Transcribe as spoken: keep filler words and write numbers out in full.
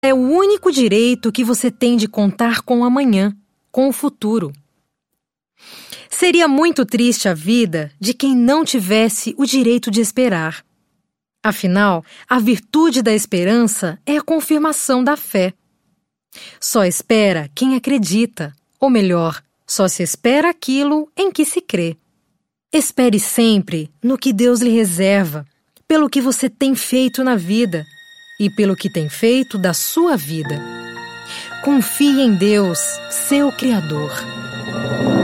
É o único direito que você tem de contar com o amanhã, com o futuro. Seria muito triste a vida de quem não tivesse o direito de esperar. Afinal, a virtude da esperança é a confirmação da fé. Só espera quem acredita, ou melhor, só se espera aquilo em que se crê. Espere sempre no que Deus lhe reserva, pelo que você tem feito na vida e pelo que tem feito da sua vida. Confie em Deus, seu Criador.